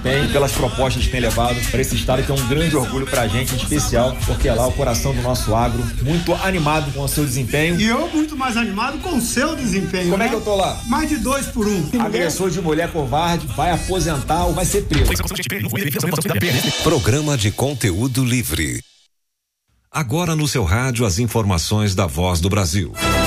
bem pelas propostas que tem levado para esse estado, que é um grande orgulho pra gente, em especial, porque é lá o coração do nosso agro, muito animado com o seu desempenho. E eu muito mais animado com o seu desempenho. Como é que eu tô lá? Mais de 2 por 1. Agressor de mulher covarde, vai aposentar ou vai ser preso. Programa de conteúdo livre. Agora no seu rádio as informações da Voz do Brasil.